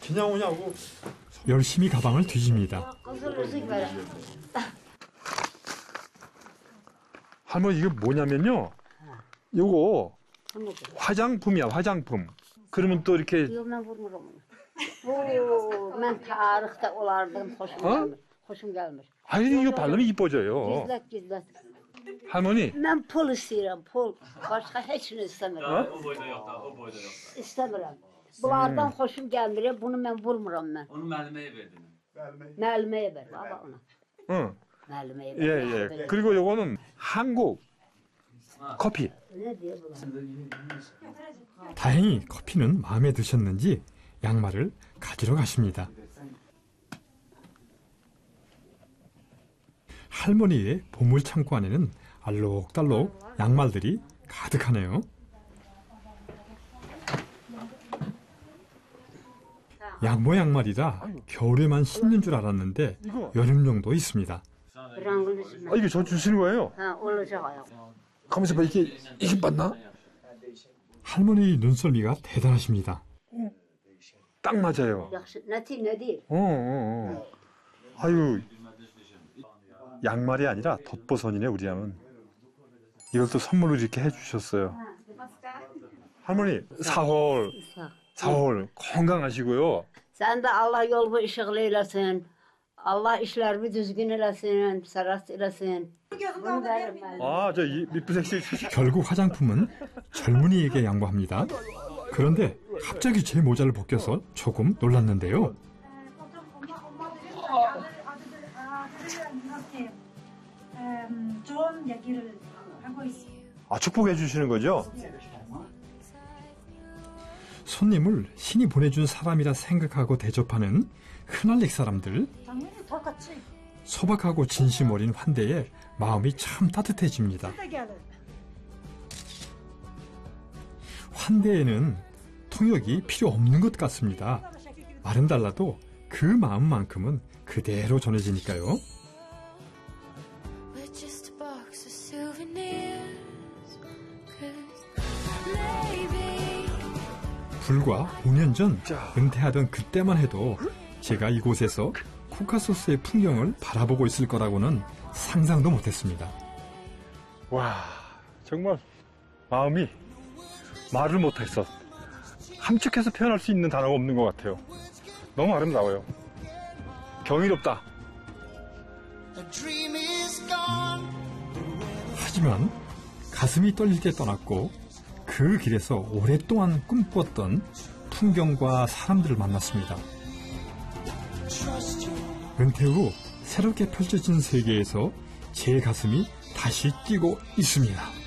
그냥 오냐고. 열심히 가방을 뒤집니다. 할머니 이게 뭐냐면요. 요거 화장품이야, 화장품. 그러면 또 이렇게 Ben tarihte olardım hoşum gelmiş. 아니 이거 바르면 이뻐져요. Gizlet. 할머니. Ben pul istiyorum, pul. Başka hiçbir istemiyorum. O boyda yok da, o boyda yok da. İstemiyorum. Bunlardan hoşum gelmiyor, bunu ben bulmuram ben. Onu müəlliməyə verdin. Müəllimeye ver, baba ona. 응. Müəllimeye ver. 예. 그리고 요거는 한국 커피. Ne diyor bunlar? 다행히 커피는 마음에 드셨는지 양말을 가지러 가십니다. 할머니의 보물 창고 안에는 알록달록 양말들이 가득하네요. 양모 양말이라 겨울에만 신는 줄 알았는데 여름용도 있습니다. 아 이게 저 주시는 거예요? Ha, olacak. 가만있어 봐. 이게 맞나? 할머니 눈썰미가 대단하십니다. 딱 맞아요. Ne değil? 아유, 양말이 아니라 덧보선이네 우리 양은. 이걸 또 선물로 이렇게 해주셨어요. 할머니 사월 건강하시고요. Sen de Allah yol ve ışıklı eylesin. Allah işlerimi düzgün eylesin, serast eylesin. Bunu verim ben. 아, 저 미쁘색색. 결국 화장품은 젊은이에게 양보합니다. 그런데 갑자기 제 모자를 벗겨서 조금 놀랐는데요. 좋은 얘기를 하고 있어요. 아, 축복해 주시는 거죠? 손님을 신이 보내준 사람이라 생각하고 대접하는 흔할릭 사람들. 당연히 똑같이. 소박하고 진심 어린 환대에 마음이 참 따뜻해집니다. 환대에는 통역이 필요 없는 것 같습니다. 말은 달라도 그 마음만큼은 그대로 전해지니까요. 불과 5년 전 은퇴하던 그때만 해도 제가 이곳에서 코카소스의 풍경을 바라보고 있을 거라고는 상상도 못했습니다. 와, 정말 마음이 말을 못했어. 함축해서 표현할 수 있는 단어가 없는 것 같아요. 너무 아름다워요. 경이롭다. 하지만 가슴이 떨릴 때 떠났고 그 길에서 오랫동안 꿈꿨던 풍경과 사람들을 만났습니다. 은퇴 후 새롭게 펼쳐진 세계에서 제 가슴이 다시 뛰고 있습니다.